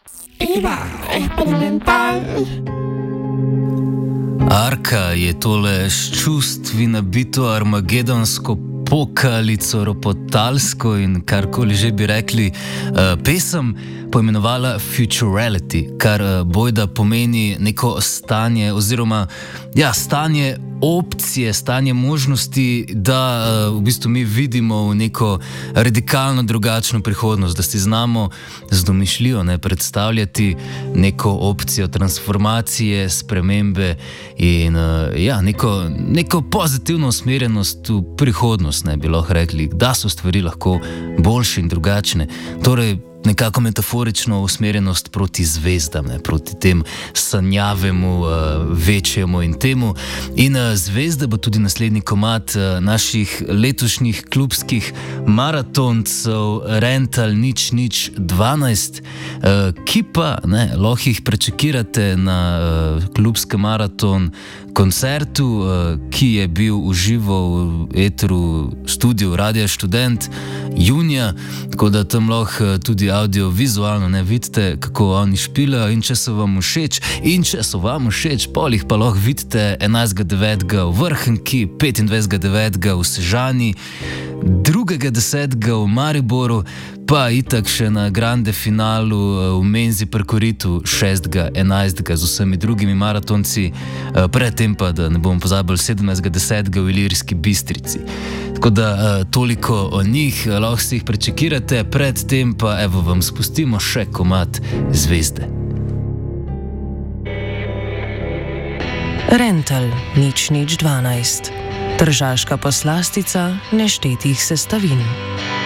Eva Experimental. Arka je tole s čustvi nabito armagedonsko pokalico, ropotalsko in karkoli že bi rekli, pesem poimenovala Futurality, kar bojda pomeni neko stanje oziroma stanje opcije, stanje možnosti, da v bistvu mi vidimo v neko radikalno drugačno prihodnost, da si znamo z domišljijo predstavljati neko opcijo transformacije, spremembe in neko pozitivno usmerjenost v prihodnost, bi lahko rekli, da so stvari lahko boljše in drugačne. Torej, nekako metaforično usmerjenost proti zvezdam, proti tem sanjavemu, večjemu in temu. In zvezda bo tudi naslednji komad naših letošnjih klubskih maratoncev Rental 012, ki pa lahko jih prečekirate na klubskem maraton koncertu, ki je bil v živo v etru studiu Radia Študent junija, tako da tam lahko tudi audio-vizualno vidite, kako oni špilajo, in če so vam všeč, pol jih pa lahko vidite 11.9. v Vrhniki, 25.9. v Sežani, 2.10. v Mariboru, pa itak še na grande finalu v Menzi Perkoritu 6.11. z vsemi drugimi maratonci, predtem pa, da ne bomo pozabili, 17.10. v Ilirski Bistrici. Tako da toliko o njih, lahko si jih prečekirate, predtem pa evo vam spustimo še komad Zvezde. Rental 012. Tržaška poslastica neštetih sestavin.